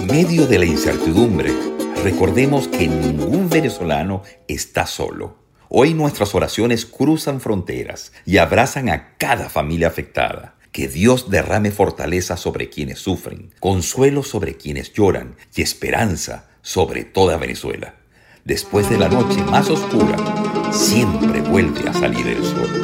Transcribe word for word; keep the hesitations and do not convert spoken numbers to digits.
En medio de la incertidumbre, recordemos que ningún venezolano está solo. Hoy nuestras oraciones cruzan fronteras y abrazan a cada familia afectada. Que Dios derrame fortaleza sobre quienes sufren, consuelo sobre quienes lloran y esperanza sobre toda Venezuela. Después de la noche más oscura, siempre vuelve a salir el sol.